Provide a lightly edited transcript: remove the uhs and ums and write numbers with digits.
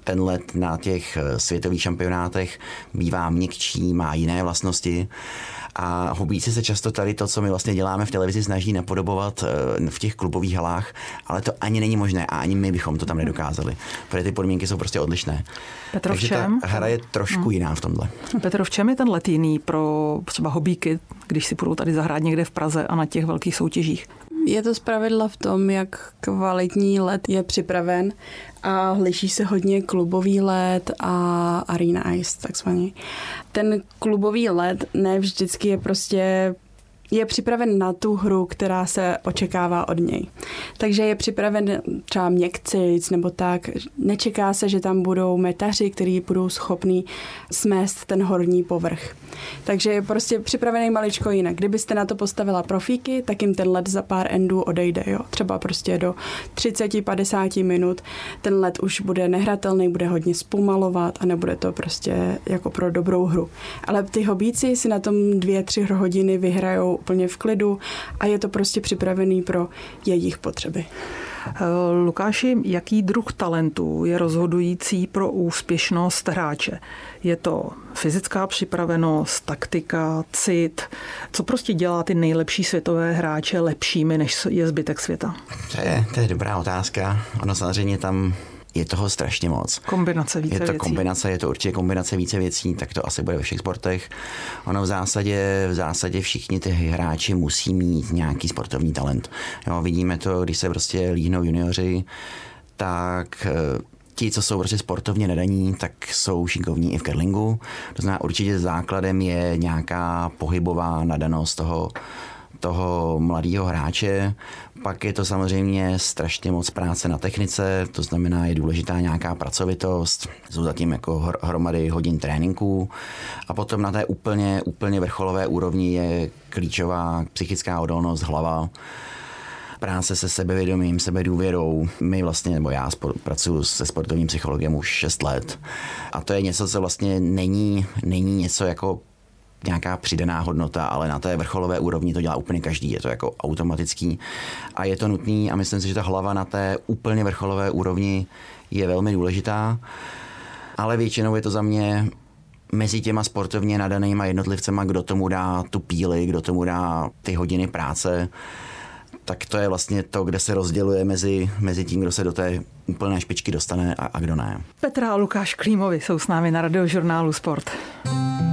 ten led na těch světových šampionátech bývá měkčí, má jiné vlastnosti. A hobíci se často tady to, co my vlastně děláme v televizi, snaží napodobovat v těch klubových halách, ale to ani není možné a ani my bychom to tam nedokázali, protože ty podmínky jsou prostě odlišné. Petro, takže ta hra je trošku jiná v tomhle. Petro, v čem je ten let jiný pro třeba hobíky, když si budou tady zahrát někde v Praze a na těch velkých soutěžích? Je to zpravidla v tom, jak kvalitní led je připraven a liší se hodně klubový led a arena ice takzvaný. Ten klubový led ne vždycky je připraven na tu hru, která se očekává od něj. Takže je připraven třeba měkcic nebo tak. Nečeká se, že tam budou metaři, kteří budou schopní smést ten horní povrch. Takže je prostě připravený maličko jinak. Kdybyste na to postavila profíky, tak jim ten led za pár endů odejde. Jo? Třeba prostě do 30-50 minut ten led už bude nehratelný, bude hodně zpomalovat a nebude to prostě jako pro dobrou hru. Ale ty hobíci si na tom 2-3 hodiny vyhrajou úplně v klidu a je to prostě připravený pro jejich potřeby. Lukáši, jaký druh talentů je rozhodující pro úspěšnost hráče? Je to fyzická připravenost, taktika, cit? Co prostě dělá ty nejlepší světové hráče lepšími, než je zbytek světa? To je dobrá otázka. Ono samozřejmě tam je toho strašně moc. Kombinace více věcí. Je to určitě kombinace více věcí, tak to asi bude ve všech sportech. Ono v zásadě všichni ty hráči musí mít nějaký sportovní talent. Jo, vidíme to, když se prostě líhnou junioři, tak ti, co jsou prostě sportovně nadaní, tak jsou šikovní i v curlingu. To znamená, určitě základem je nějaká pohybová nadanost toho mladého hráče. Pak je to samozřejmě strašně moc práce na technice, to znamená, je důležitá nějaká pracovitost, jsou zatím jako hromady hodin tréninků a potom na té úplně vrcholové úrovni je klíčová psychická odolnost, hlava, práce se sebevědomím, sebedůvěrou. Já pracuji se sportovním psychologem už 6 let a to je něco, co vlastně není něco jako nějaká přidaná hodnota, ale na té vrcholové úrovni to dělá úplně každý, je to jako automatický a je to nutný a myslím si, že ta hlava na té úplně vrcholové úrovni je velmi důležitá, ale většinou je to za mě mezi těma sportovně nadanýma jednotlivcema, kdo tomu dá tu píli, kdo tomu dá ty hodiny práce, tak to je vlastně to, kde se rozděluje mezi tím, kdo se do té úplné špičky dostane a kdo ne. Petra a Lukáš Klímovi jsou s námi na Radiožurnálu Sport.